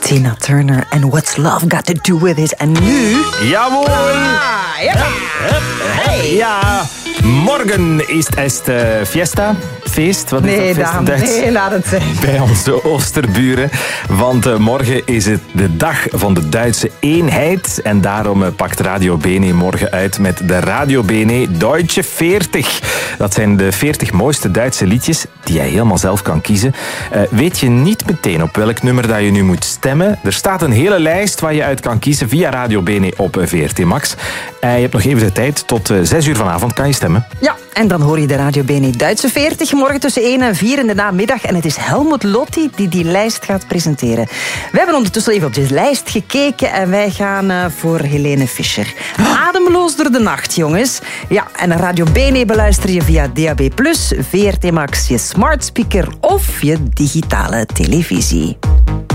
Tina Turner en What's Love Got to Do With It. En nu... Jawohl! Hey. Ja, morgen is het fiesta. Feest? Wat is dat feest in Duits? Nee, laat het zijn. Bij onze Oosterburen. Want morgen is het de dag van de Duitse eenheid. En daarom pakt Radio Bene morgen uit met de Radio Bene Deutsche 40. Dat zijn de 40 mooiste Duitse liedjes die jij helemaal zelf kan kiezen. Weet je niet meteen op welk nummer dat je nu moet stemmen? Er staat een hele lijst waar je uit kan kiezen via Radio Bene op VRT Max. Je hebt nog even de tijd. Tot 6 uur vanavond kan je stemmen. Ja, en dan hoor je de Radio Bene Duitse 40 morgen tussen 1 en 4 in de namiddag. En het is Helmut Lotti die lijst gaat presenteren. We hebben ondertussen even op de lijst gekeken en wij gaan voor Helene Fischer. Ademloos door de nacht, jongens. Ja, en Radio Bene beluister je via DAB+, VRT Max, je smart speaker of je digitale televisie.